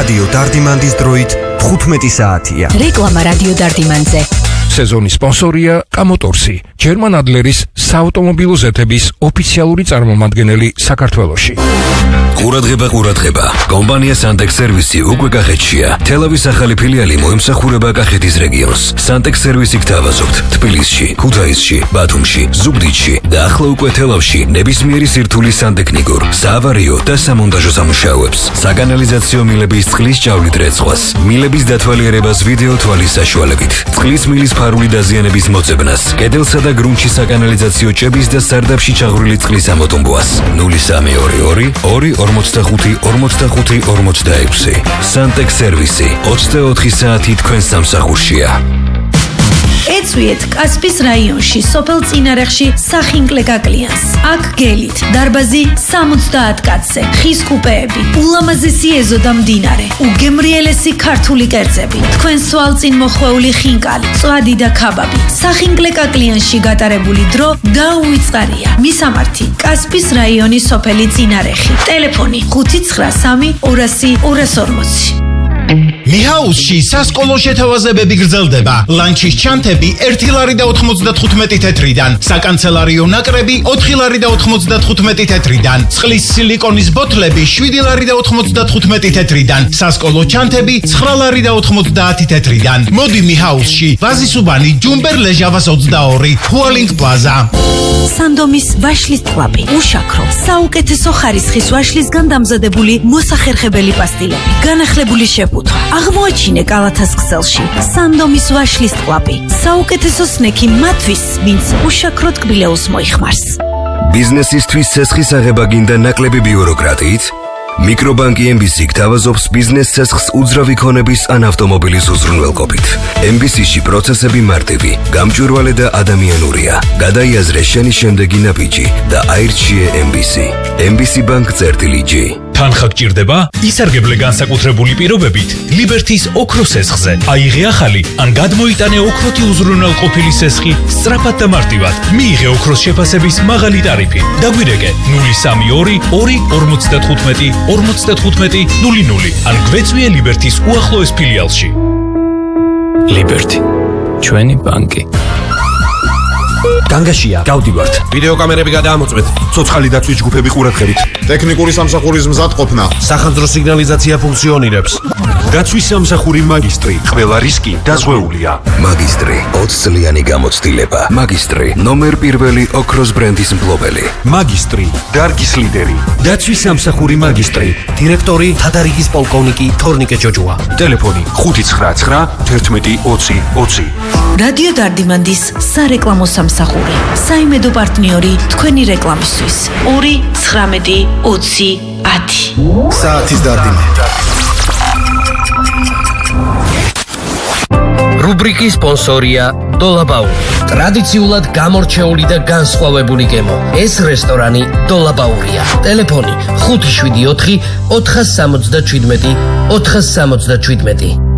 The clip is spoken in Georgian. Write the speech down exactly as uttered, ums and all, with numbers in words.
რადიო დარდიმანდის დროით თხუთმეტი საათია. რეკლამა რადიო დარდიმანზე. სეზონის სპონსორია კამოტორსი, ჯერმან ადლერის საავტომობილო ზეთების ოფიციალური წარმომადგენელი საქართველოში. ყურადღება, ყურადღება. კომპანია Santex სერვისი უკვე კახეთშია. თელავის ახალი ფილიალი მოემსახურება კახეთის რეგიონს. Santex სერვისი გთავაზობთ თბილისში, ქუთაისში, ბათუმში, ზუგდიდში და ახლა უკვე თელავში ნებისმიერი სირთულის სანტექნიკურ, საავარიო და სამონტაჟო სამუშაოებს. საკანალიზაციო მილების წყლის ჭავლით რეცხვას, მილების დათვალიერებას ვიდეო თვალის საშუალებით, წყლის მილის ფარული დაზიანების მოწებნას, კედელსა და გრუნტში საკანალიზაციო ჭების და სარდაფში ჩაღრული წყლის ამოტუმბვას. ნული სამი ორი ორი ორი ორმოცდახუთი ორმოცდახუთი ორმოცდაექვსი. Santex სერვისი ოცდაოთხი საათი თქვენ სამსახურშია. ეწვიეთ კასპის რაიონში სოფელ წინარეხში სახინკლე გაკლიანს. აქ გელით დარბაზი სამოცდაათ კაცზე, ხის კუპეები, ულამაზესი ეზო და მდინარე, უგემრიელესი ქართული კერძები, თქვენ სვალწინ მოხვეული ხინკალი, წვადი და ქაბაბი. სახინკლე გაკლიანში გატარებული დრო დაუვიწყარია. მისამართი კასპის რაიონის სოფელი წინარეხი. ტელეფონი ხუთი ცხრა სამი ორასი ორას ორმოცი. მიჰაუსში სასკოლო შეთავაზებები გრძელდება. ლანჩის ჩანთები ერთი ლარი და ოთხმოცდათხუთმეტი თეთრიდან, საკანცელარიო ნაკრები ოთხი ლარი და ოთხმოცდათხუთმეტი თეთრიდან, წყლის სილიკონის ბოთლები შვიდი ლარი და ოთხმოცდათხუთმეტი თეთრიდან, სასკოლო ჩანთები ცხრა ლარი და ოთხმოცდაათი თეთრიდან. მოდი მიჰაუსში, ვაზისუბანი, ჯუმბერ ლეჟავას ოცდაორი, ჰუალინგ პლაზა. სანდომის ვაშლის ტყუპი, უშაქრო, საუკეთესო ხარისხის ვაშლისგან დამზადებული მოსახერხებელი პასტილები, განახლებული შეფუთვა. აღმოაჩინე კალათას ქსელში სანდომის ვაშლის ტყუპი, საუკეთესო სნექი მათთვის, ვინც უშაქრო ტკბილეულს მოიხმარს. ბიზნესისთვის ცესხის აღება გინდა ნაკლები ბიუროკრატიით? მიკრობანკი ემ ბი სი გთავაზობს ბიზნეს ცესხს უძრავი ქონების ან ავტომობილის უზრუნველყოფით. ემ ბი სი-ში პროცესები მარტივი, გამჭვირვალე და ადამიანურია. გადაიაზრე შენი შემდეგი ნაბიჯი და აირჩიე ემ ბი სი. ემ ბი სი ბანკ წერტილი ჯი. თანხა გჭირდება? ისარგებლე განსაკუთრებული პირობებით ლიბერთის ოქროს სესხზე. აიღე ახალი ან გადმოიტანე ოქროთი უზრუნველყოფილი სესხი სწრაფად და მარტივად. მიიღე ოქროს შეფასების მაღალი ტარიფი. დაგვირეკე ნული სამი ორი ორი ორმოცდათხუთმეტი ორმოცდათხუთმეტი ნული ნული ან გვეწვიე ლიბერთის უახლოეს ფილიალში. ლიბერთი, ჩვენი ბანკი. განგაშია, გავდივართ. ვიდეო კამერები გადაამოწმეთ. ცოცხალი დაცვის ჯგუფები ყურადღებით. ტექნიკური სამსახურის მზადყოფნა. სახანძრო სიგნალიზაცია ფუნქციონირებს. დაცვის სამსახური მაგისტრი. ყველა რისკი დაზღვეულია. მაგისტრი ოცწლიანი გამოცდილება. მაგისტრი ნომერ პირველი ოქროს ბრენდის მფლობელი. მაგისტრი დარგის ლიდერი. დაცვის სამსახური მაგისტრი. დირექტორი თადარიგის პოლკოვნიკი თორნიკე ჯოჯუა. ტელეფონი ხუთი ცხრა ცხრა ერთმეტი ოცი ოცი. რადიო დარდიმანდის სარეკლამო სამსახური. საიმედო პარტნიორი თქვენი რეკლამისთვის. ორი ცხრამეტი ოცი ათი. საათის დარდიმანი. რუბრიკის სპონსორია დოლაბაური. ტრადიციულად გამორჩეული და განსხვავებული გემო. ეს რესტორანი დოლაბაურია. ტელეფონი ხუთი შვიდი ოთხი ოთხას სამოცდაჩვიდმეტი ოთხას სამოცდაჩვიდმეტი.